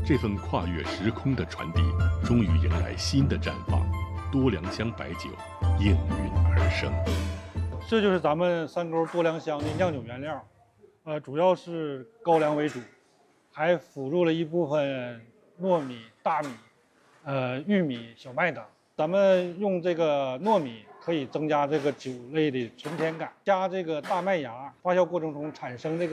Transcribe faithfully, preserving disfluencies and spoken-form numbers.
这份跨越时空的传递，终于迎来新的绽放。多良乡白酒应运而生。 这就是咱们三沟多良乡的酿酒原料，呃，主要是高粱为主，还辅助了一部分糯米、大米、呃玉米、小麦等。咱们用这个糯米可以增加这个酒类的醇甜感，加这个大麦芽，发酵过程中产生这个